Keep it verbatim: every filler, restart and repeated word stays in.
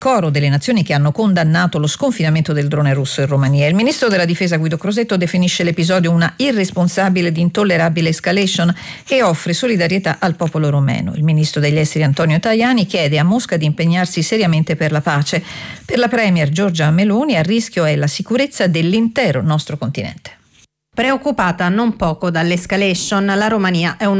coro delle nazioni che hanno condannato lo sconfinamento del drone russo in Romania. Il ministro della difesa Guido Crosetto definisce l'episodio una irresponsabile ed intollerabile escalation e offre solidarietà al popolo romeno. Il ministro degli esteri Antonio Tajani chiede a Mosca di impegnarsi seriamente per la pace. Per la premier Giorgia Meloni a rischio è la sicurezza dell'intero nostro continente. Preoccupata non poco dall'escalation, la Romania è un